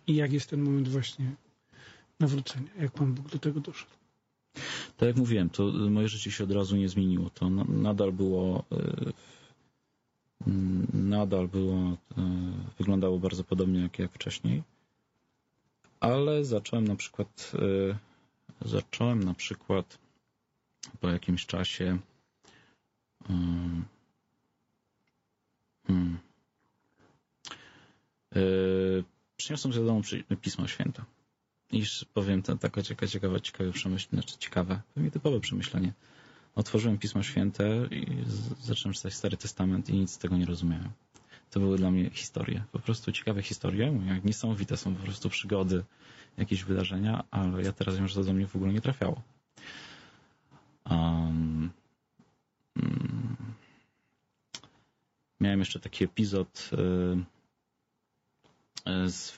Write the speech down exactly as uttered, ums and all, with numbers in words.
I jak jest ten moment właśnie nawrócenia? Jak Pan Bóg do tego doszedł? Tak jak mówiłem, to moje życie się od razu nie zmieniło. To nadal było nadal było wyglądało bardzo podobnie jak, jak wcześniej. Ale zacząłem na przykład zacząłem na przykład po jakimś czasie hmm, hmm, yy, przyniosłem z domu Pismo Święte. I powiem, to taka ciekawa, ciekawe przemyślenie, znaczy ciekawe, pewnie typowe przemyślenie. Otworzyłem Pismo Święte i z, zacząłem czytać Stary Testament i nic z tego nie rozumiałem. To były dla mnie historie, po prostu ciekawe historie, jak niesamowite są po prostu przygody, jakieś wydarzenia, ale ja teraz wiem, że to do mnie w ogóle nie trafiało. Um, um, miałem jeszcze taki epizod y, z